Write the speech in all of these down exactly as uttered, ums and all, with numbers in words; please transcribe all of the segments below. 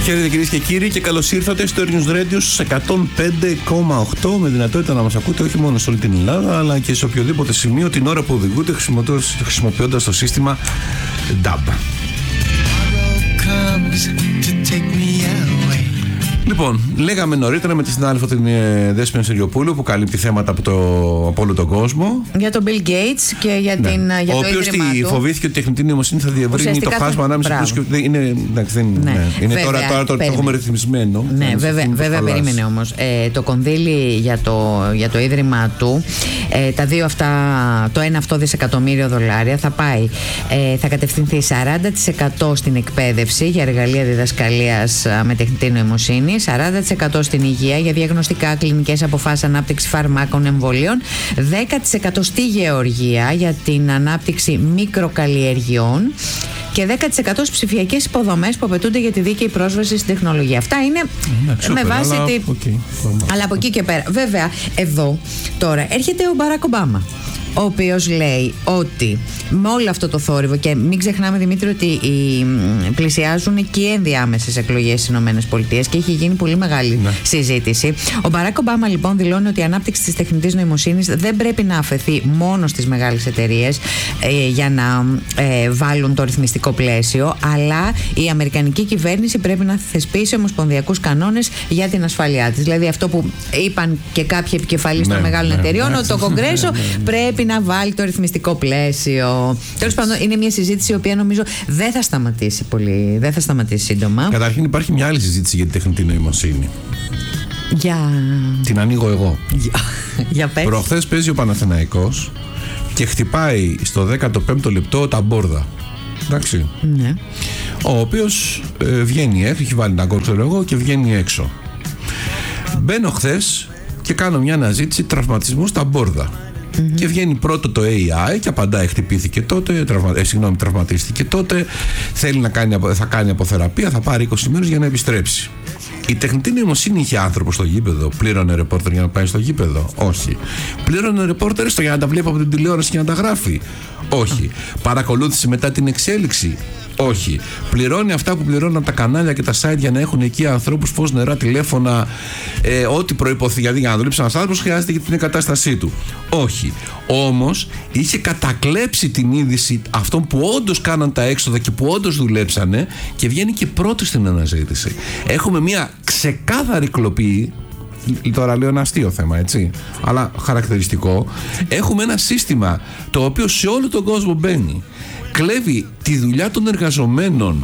Χαίρετε κυρίες και κύριοι και καλώς ήρθατε στο News Radio στους εκατόν πέντε κόμμα οκτώ με δυνατότητα να μας ακούτε όχι μόνο σε όλη την Ελλάδα αλλά και σε οποιοδήποτε σημείο την ώρα που οδηγούνται χρησιμοποιώντας το σύστημα ντάμπ. Λοιπόν, λέγαμε νωρίτερα με τη συνάδελφο την Δέσποινα Σεριοπούλου που καλύπτει θέματα από, το, από όλο τον κόσμο. Για τον Bill Gates και για, ναι. την, για ο το ίδρυμά του. Ο οποίος φοβήθηκε ότι η τεχνητή νοημοσύνη θα διευρύνει το χάσμα ανάμεσα στους και είναι, εντάξει, δεν, ναι. Ναι. είναι βέβαια, τώρα, τώρα το, το έχουμε ρυθμισμένο. Ναι, βέβαια, βέβαια περίμενε όμως. Ε, το κονδύλι για το, για το ίδρυμά του, ε, τα δύο αυτά, το ένα αυτό δισεκατομμύριο δολάρια θα πάει, ε, θα κατευθυνθεί σαράντα τοις εκατό στην εκπαίδευση για εργαλεία διδασκαλίας με τεχνητή νοημοσύνη, σαράντα τοις εκατό στην υγεία για διαγνωστικά, κλινικές αποφάσεις, ανάπτυξη φαρμάκων, εμβολίων, δέκα τοις εκατό στη γεωργία για την ανάπτυξη μικροκαλλιεργειών και δέκα τοις εκατό στις ψηφιακές υποδομές που απαιτούνται για τη δίκαιη πρόσβαση στην τεχνολογία. Αυτά είναι ναι, με βάση αλλά, τη... okay, αλλά από εκεί και πέρα. Βέβαια, εδώ τώρα έρχεται ο Μπαράκ Ομπάμα, ο οποίος λέει ότι με όλο αυτό το θόρυβο, και μην ξεχνάμε Δημήτρη ότι οι, πλησιάζουν και οι ενδιάμεσες εκλογές στις ΗΠΑ και έχει γίνει πολύ μεγάλη ναι. συζήτηση. Ο Μπαράκ Ομπάμα λοιπόν δηλώνει ότι η ανάπτυξη της τεχνητής νοημοσύνης δεν πρέπει να αφαιθεί μόνο στις μεγάλες εταιρείες ε, για να ε, βάλουν το ρυθμιστικό πλαίσιο, αλλά η αμερικανική κυβέρνηση πρέπει να θεσπίσει ομοσπονδιακούς κανόνες για την ασφαλειά της. Δηλαδή αυτό που είπαν και κάποιοι επικεφαλείς ναι, των μεγάλων ναι, εταιρεών, ναι, ότι το Κογκρέσο ναι, ναι. πρέπει να βάλει το ρυθμιστικό πλαίσιο. Τέλος πάντων, είναι μια συζήτηση η οποία νομίζω δεν θα σταματήσει πολύ, δεν θα σταματήσει σύντομα. Καταρχήν, υπάρχει μια άλλη συζήτηση για τη τεχνητή νοημοσύνη. Για... Την ανοίγω εγώ. Για, για πες. Προχθές παίζει ο Παναθηναϊκός και χτυπάει στο δέκατο πέμπτο λεπτό τα μπόρδα. Εντάξει. Ναι. Ο οποίος ε, βγαίνει έξω, έχει βάλει ένα γκολ, ξέρω εγώ, και βγαίνει έξω. Μπαίνω χθες και κάνω μια αναζήτηση τραυματισμού στα μπόρδα. Mm-hmm. Και βγαίνει πρώτο το έι άι και απαντάει χτυπήθηκε τότε, τραυμα, ε, συγγνώμη, τραυματίστηκε τότε, θέλει να κάνει, θα κάνει αποθεραπεία, θα πάρει είκοσι μέρες για να επιστρέψει. Η τεχνητή νοημοσύνη είχε άνθρωπο στο γήπεδο, πλήρωνε ρεπόρτερ για να πάει στο γήπεδο? Όχι. Πλήρωνε ρεπόρτερ στο για να τα βλέπει από την τηλεόραση και να τα γράφει? Όχι. Παρακολούθησε μετά την εξέλιξη? Όχι. Πληρώνει αυτά που πληρώνουν τα κανάλια και τα site για να έχουν εκεί ανθρώπους, φως, νερά, τηλέφωνα, ε, ό,τι προϋποθεί. Δηλαδή για να δουλέψει ένας άνθρωπος χρειάζεται για την εγκατάστασή του? Όχι. Όμως είχε κατακλέψει την είδηση αυτών που όντως κάναν τα έξοδα και που όντως δουλέψανε και βγαίνει και πρώτος στην αναζήτηση. Έχουμε μια ξεκάθαρη κλοπή. Τώρα λέω ένα αστείο θέμα, έτσι, αλλά χαρακτηριστικό. Έχουμε ένα σύστημα το οποίο σε όλο τον κόσμο μπαίνει, κλέβει τη δουλειά των εργαζομένων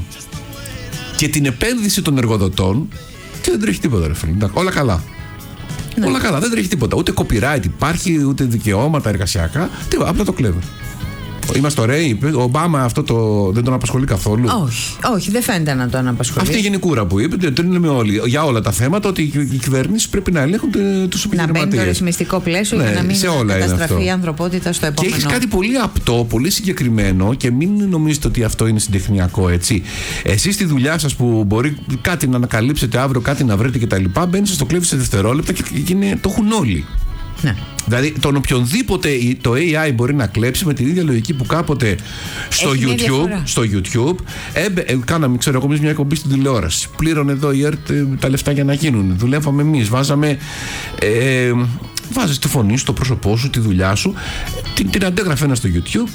και την επένδυση των εργοδοτών και δεν τρέχει τίποτα, ρε φίλε. Όλα καλά. Ναι. Όλα καλά, δεν τρέχει τίποτα. Ούτε copyright υπάρχει, ούτε δικαιώματα εργασιακά. Τι, απλά το κλέβει. Είμαστε ωραίοι. Ο Ομπάμα αυτό το, δεν τον απασχολεί καθόλου? Όχι, όχι, δεν φαίνεται να τον απασχολεί. Αυτή η γενικούρα που είπε, το είναι όλοι, για όλα τα θέματα, ότι οι κυβερνήσεις πρέπει να ελέγχουν τους επιχειρηματίες. Να μπαίνει το ρυθμιστικό πλαίσιο, ναι, για να μην καταστραφεί η ανθρωπότητα στο επόμενο. Και έχεις κάτι πολύ απτό, πολύ συγκεκριμένο, και μην νομίζετε ότι αυτό είναι συντεχνιακό, έτσι. Εσείς στη δουλειά σας που μπορεί κάτι να ανακαλύψετε αύριο, κάτι να βρείτε κτλ., μπαίνετε στο κλέβει σε δευτερόλεπτα και, και είναι, το έχουν όλοι. Ναι. Δηλαδή τον οποιονδήποτε το έι άι μπορεί να κλέψει με την ίδια λογική που κάποτε στο Έχει YouTube, στο YouTube έμπαι, ε, κάναμε, ξέρω εγώ, μια εκπομπή στην τηλεόραση. Πλήρωνε εδώ η ΕΡΤ ε, τα λεφτά για να γίνουν. Δουλεύαμε εμείς, βάζαμε. Ε, βάζεις τη φωνή σου, το πρόσωπό σου, τη δουλειά σου. Την, την αντέγραφε ένα στο YouTube,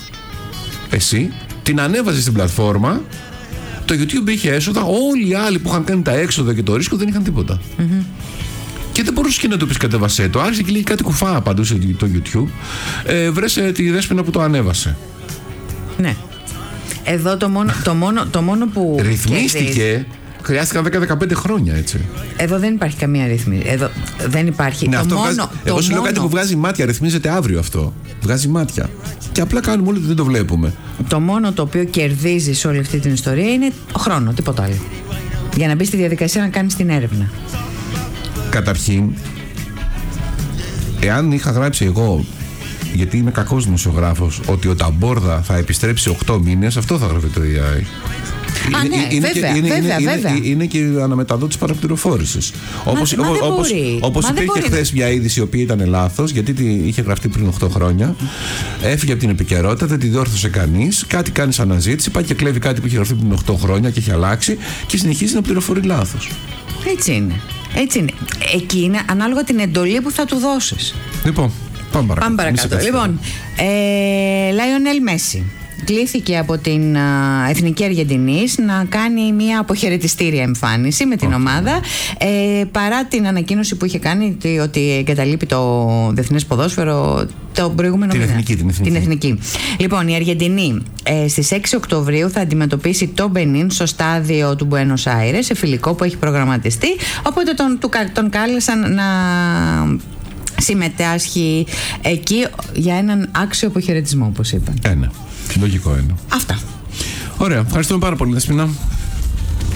εσύ, την ανέβαζε στην πλατφόρμα. Το YouTube είχε έσοδα. Όλοι οι άλλοι που είχαν κάνει τα έξοδα και το ρίσκο δεν είχαν τίποτα. Mm-hmm. Και δεν μπορούσε και να το πει κατέβασέ το. Άρχισε και λέει κάτι κουφά παντού σε το YouTube. Ε, βρέσε τη Δέσποινα που το ανέβασε. Ναι. Εδώ το μόνο, το μόνο, το μόνο που. Ρυθμίστηκε. Χρειάστηκαν δέκα με δεκαπέντε χρόνια, έτσι. Εδώ δεν υπάρχει καμία ρύθμιση. Εδώ δεν υπάρχει. Ναι, το αυτό μόνο, βγάζει, το εγώ σου λέω κάτι που βγάζει μάτια. Ρυθμίζεται αύριο αυτό. Βγάζει μάτια. Και απλά κάνουμε όλοι ότι δεν το βλέπουμε. Το μόνο το οποίο κερδίζει σε όλη αυτή την ιστορία είναι ο χρόνο, τίποτα άλλο. Για να μπει στη διαδικασία να κάνει την έρευνα. Καταρχήν, εάν είχα γράψει εγώ, γιατί είμαι κακός δημοσιογράφος, ότι ο Ταμπόρδα θα επιστρέψει οκτώ μήνες, αυτό θα γράφει το έι άι. Α, ναι, είναι, βέβαια, είναι, βέβαια, είναι, βέβαια. Είναι, είναι και η αναμεταδότηση παραπληροφόρησης. Όπως, μα δεν όπως, μπορεί. όπως Μα δεν υπήρχε μπορεί. χθες μια είδηση η οποία ήταν λάθος, γιατί τη, είχε γραφτεί πριν οκτώ χρόνια, έφυγε από την επικαιρότητα, δεν τη διόρθωσε κανείς, κάτι κάνει σαν αναζήτηση, πάει και κλέβει κάτι που είχε γραφτεί πριν οκτώ χρόνια και έχει αλλάξει και συνεχίζει να πληροφορεί λάθος. Έτσι είναι. Έτσι είναι. Εκεί είναι ανάλογα την εντολή που θα του δώσεις. Λοιπόν, πάμε παρακάτω. Πάμε παρακάτω. Λοιπόν, ε, Λάιονελ Μέση κλήθηκε από την α, Εθνική Αργεντινής να κάνει μια αποχαιρετιστήρια εμφάνιση με την okay. ομάδα, ε, παρά την ανακοίνωση που είχε κάνει ότι εγκαταλείπει το διεθνές ποδόσφαιρο το προηγούμενο την μήνα. Εθνική, την εθνική. Την εθνική. Λοιπόν, η Αργεντινή ε, στις έξι Οκτωβρίου θα αντιμετωπίσει το Μπενίν στο στάδιο του Μπουένος Άιρες, σε φιλικό που έχει προγραμματιστεί, οπότε τον, τον, τον κάλεσαν να συμμετάσχει εκεί για έναν άξιο αποχαιρετισμό, όπως είπαν. Ένα. Λογικό είναι. Αυτά. Ωραία. Ευχαριστούμε πάρα πολύ, Δεσποιნა.